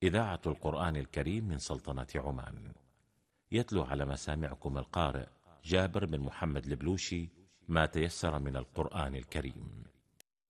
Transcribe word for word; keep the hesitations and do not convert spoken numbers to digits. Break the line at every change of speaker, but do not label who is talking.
إذاعة القرآن الكريم من سلطنة عمان. يتلو على مسامعكم القارئ جابر بن محمد البلوشي ما تيسر من القرآن الكريم.